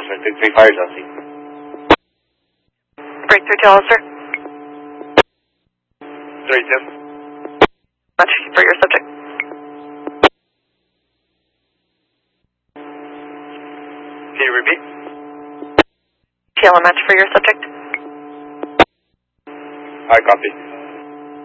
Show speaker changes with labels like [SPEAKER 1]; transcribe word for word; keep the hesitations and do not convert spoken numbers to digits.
[SPEAKER 1] enforcement, Big Three Fire Agency.
[SPEAKER 2] Breakthrough to Hollister.
[SPEAKER 1] Three two.
[SPEAKER 2] Much for your subject.
[SPEAKER 1] Can you repeat?
[SPEAKER 2] T L M match for your subject.
[SPEAKER 1] I copy.